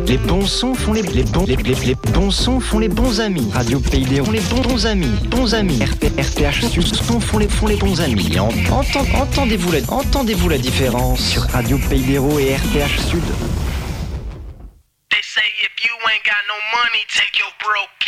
Les bons sons font les bons sons font les bons amis. Radio Pays d'Hérault font les bons amis. Bons amis. RTH Sud font les bons amis. Entendez-vous la différence sur Radio Pays d'Hérault et RTH Sud? They say if you ain't got no money, take your broke